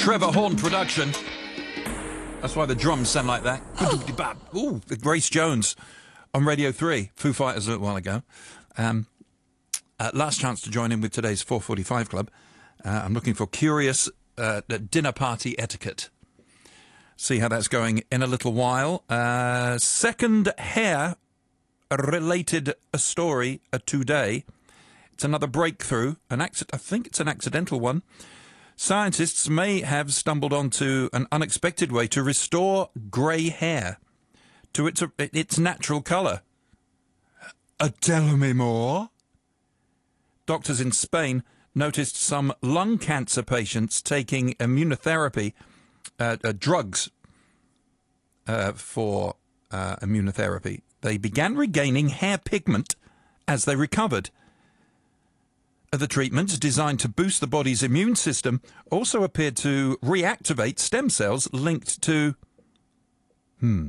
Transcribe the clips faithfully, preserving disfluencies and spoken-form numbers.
Trevor Horn production. That's why the drums sound like that. Ooh, the Grace Jones on Radio three. Foo Fighters a little while ago. Um, uh, last chance to join in with today's four forty-five Club. Uh, I'm looking for curious uh, dinner party etiquette. See how that's going in a little while. Uh, second hair-related story uh, today. It's another breakthrough. An accident. I think it's an accidental one. Scientists may have stumbled onto an unexpected way to restore grey hair to its its natural colour. Uh, tell me more. Doctors in Spain noticed some lung cancer patients taking immunotherapy uh, uh, drugs uh, for uh, immunotherapy. They began regaining hair pigment as they recovered. The treatments, designed to boost the body's immune system, also appeared to reactivate stem cells linked to hmm,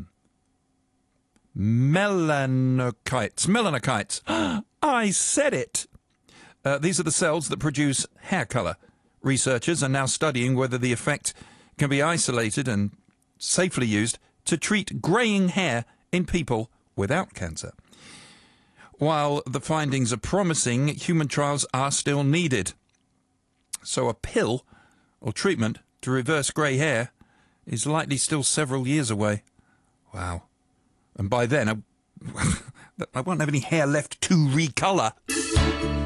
melanocytes. Melanocytes. I said it. Uh, these are the cells that produce hair colour. Researchers are now studying whether the effect can be isolated and safely used to treat greying hair in people without cancer. While the findings are promising, human trials are still needed. So a pill or treatment to reverse grey hair is likely still several years away. Wow. And by then, I, I won't have any hair left to recolour.